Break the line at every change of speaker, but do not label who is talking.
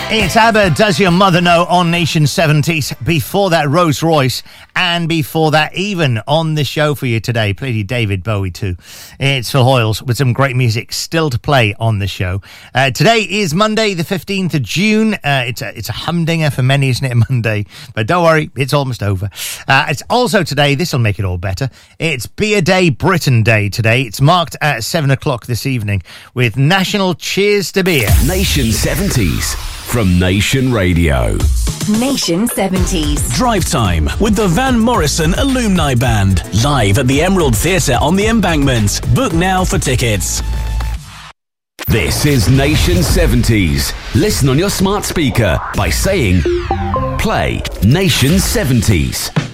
It's ABBA, Does Your Mother Know, on Nation 70s. Before that, Rolls Royce. And before that, even on the show for you today, played you David Bowie too. It's Phil Hoyles with some great music still to play on the show. Today is Monday, the 15th of June. It's a humdinger for many, isn't it, Monday? But don't worry, it's almost over. It's also today, this will make it all better, it's Beer Day, Britain Day today. It's marked at 7 o'clock this evening with National Cheers to Beer.
Nation 70s. From Nation Radio.
Nation 70s.
Drive Time with the Van Morrison Alumni Band. Live at the Emerald Theatre on the Embankment. Book now for tickets.
This is Nation 70s. Listen on your smart speaker by saying, play Nation 70s.